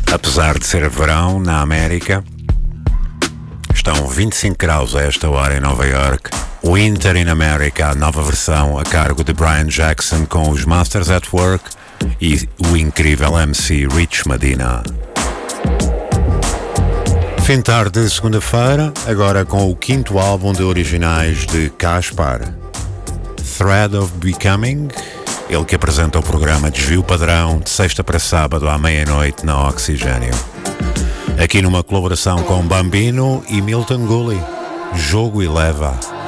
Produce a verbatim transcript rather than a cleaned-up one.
Apesar de ser verão na América, estão vinte e cinco graus a esta hora em Nova York. Winter in America, a nova versão a cargo de Brian Jackson com os Masters at Work e o incrível M C Rich Madina. Fim de tarde de segunda-feira, agora com o quinto álbum de originais de Caspar, Thread of Becoming, ele que apresenta o programa Desvio Padrão de sexta para sábado à meia-noite na Oxigênio. Aqui numa colaboração com Bambino e Milton Gully, Jogo e Leva.